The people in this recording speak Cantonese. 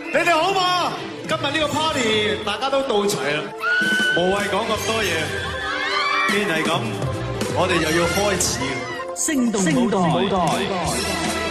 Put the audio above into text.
你哋好嘛？今日呢個 party 大家都到齊啦，無謂講咁多嘢。既然係咁，我哋又要開始。 星動舞台。